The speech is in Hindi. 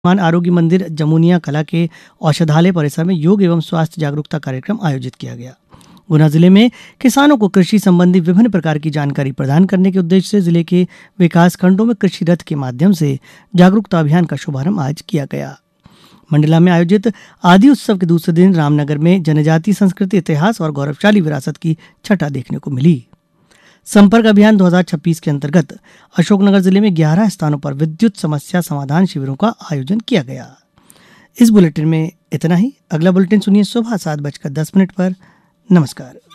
मान आरोग्य मंदिर जमुनिया कला के औषधालय परिसर में योग एवं स्वास्थ्य जागरूकता कार्यक्रम आयोजित किया गया। गुना जिले में किसानों को कृषि संबंधी विभिन्न प्रकार की जानकारी प्रदान करने के उद्देश्य से जिले के विकास खंडों में कृषि रथ के माध्यम से जागरूकता अभियान का शुभारंभ आज किया गया। मंडला में आयोजित आदि उत्सव के दूसरे दिन रामनगर में जनजातीय संस्कृति, इतिहास और गौरवशाली विरासत की छटा देखने को मिली। संपर्क अभियान 2026 के अंतर्गत अशोकनगर जिले में 11 स्थानों पर विद्युत समस्या समाधान शिविरों का आयोजन किया गया। इस बुलेटिन में इतना ही। अगला बुलेटिन सुनिए सुबह 7:10 पर। नमस्कार।